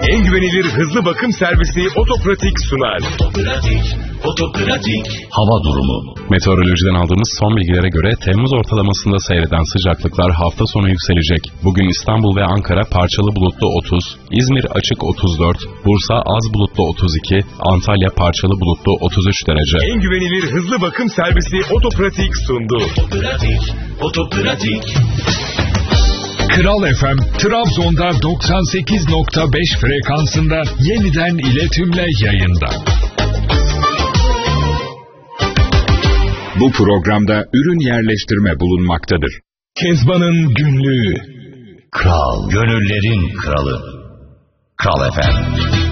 En güvenilir hızlı bakım servisi Otopratik sunar. Otopratik. Hava durumu. Meteorolojiden aldığımız son bilgilere göre Temmuz ortalamasında seyreden sıcaklıklar hafta sonu yükselecek. Bugün İstanbul ve Ankara parçalı bulutlu 30, İzmir açık 34, Bursa az bulutlu 32, Antalya parçalı bulutlu 33 derece. En güvenilir hızlı bakım servisi Otopratik sundu. Otopratik. Kral FM, Trabzon'da 98.5 frekansında yeniden iletimle yayında. Bu programda ürün yerleştirme bulunmaktadır. Kezban'ın günlüğü. Kral, gönüllerin kralı. Kral FM.